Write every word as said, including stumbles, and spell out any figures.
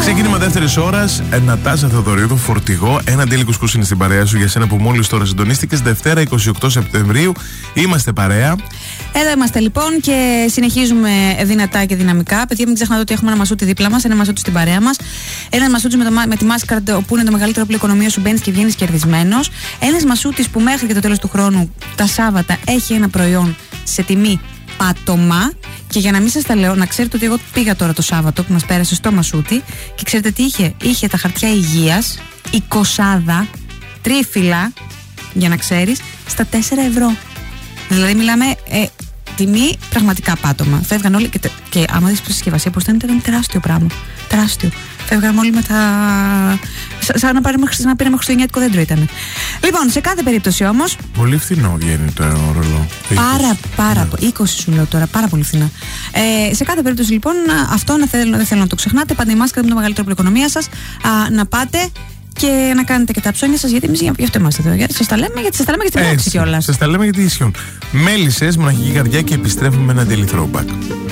Ξεκίνημα δεύτερη ώρα. Νατάσα Θεοδωρίδου, φορτηγό. Ένα ντέλι κουσκούς είναι στην παρέα σου για σένα που μόλις τώρα συντονίστηκες. Δευτέρα εικοστή ογδόη Σεπτεμβρίου. Είμαστε παρέα. Εδώ είμαστε λοιπόν και συνεχίζουμε δυνατά και δυναμικά. Παιδιά, μην ξεχνάτε ότι έχουμε ένα μασούτι δίπλα μας, ένα μασούτι στην παρέα μας. Ένα μασούτι με, το, με τη Mastercard, όπου είναι το μεγαλύτερο πλοίο οικονομία σου, μπαίνεις και βγαίνεις κερδισμένος. Ένα μασούτης που μέχρι και το τέλος του χρόνου, τα Σάββατα, έχει ένα προϊόν σε τιμή πάτωμα. Και για να μην σας τα λέω, να ξέρετε ότι εγώ πήγα τώρα το Σάββατο που μας πέρασε στο μασούτι και ξέρετε τι είχε. Είχε τα χαρτιά υγείας, εικοσάδα, τρίφυλλα, για να ξέρεις, στα τέσσερα ευρώ. Δηλαδή μιλάμε ε, τιμή πραγματικά πάτωμα. Φεύγαν όλοι και, και άμα δεις τη συσκευασία πως ήταν, ήταν τεράστιο πράγμα. Τεράστιο. Φεύγαν όλοι με τα... σαν να πήραμε χριστουγεννιάτικο δέντρο ήταν. Λοιπόν, σε κάθε περίπτωση όμως... Πολύ φθηνό βγαίνει το ρολό. Πάρα, πάρα ναι. πολύ. είκοσι σου λέω τώρα, πάρα πολύ φθηνά. Ε, σε κάθε περίπτωση λοιπόν, αυτό να θέλω, δεν θέλω να το ξεχνάτε. Πάντα η Mastercard με το μεγαλύτερο οικονομία σας. Α, να πάτε και να κάνετε και τα ψώνια σας, γιατί εμείς γι' αυτό είμαστε εδώ. Σας τα λέμε, γιατί σας τα λέμε και στην πράξη κιόλας. Σας τα λέμε γιατί ισχύουν. Μέλισσες, μοναχική καρδιά και επιστρέφουμε με ένα daily throwback.